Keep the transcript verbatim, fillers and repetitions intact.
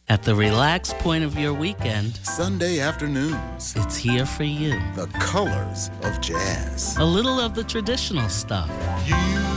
At the relaxed point of your weekend, Sunday afternoons, it's here for you. the colors of jazz. A little of the traditional stuff. You